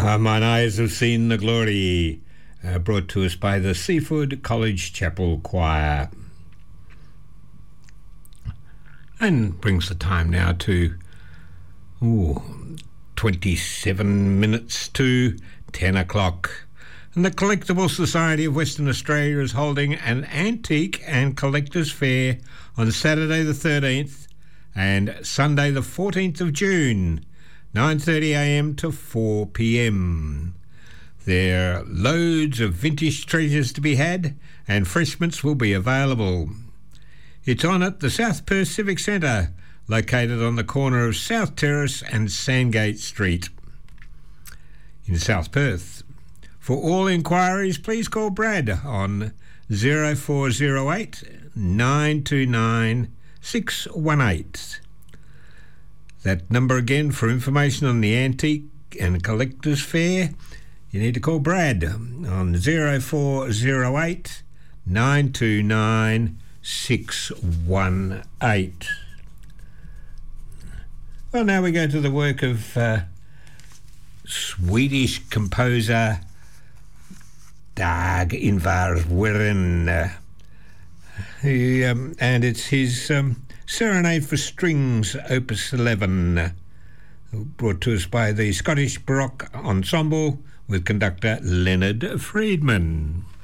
Mine eyes have seen the glory, brought to us by the Seafood College Chapel Choir. And brings the time now to 27 minutes to 10 o'clock. And the Collectible Society of Western Australia is holding an antique and collectors fair on Saturday the 13th and Sunday the 14th of June, 9:30am to 4pm. There are loads of vintage treasures to be had and refreshments will be available. It's on at the South Perth Civic Centre, located on the corner of South Terrace and Sandgate Street in South Perth. For all inquiries, please call Brad on 0408 929 618. That number again for information on the Antique and Collectors Fair, you need to call Brad on 0408 929 618. Well, now we go to the work of Swedish composer Dag Ingvar Wiren, and it's his Serenade for Strings, Opus 11, brought to us by the Scottish Baroque Ensemble with conductor Leonard Friedman.